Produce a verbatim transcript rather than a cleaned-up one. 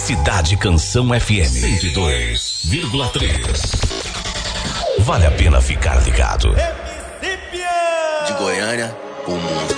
Cidade Canção F M cento e dois vírgula três. Vale a pena ficar ligado. De Goiânia, o mundo.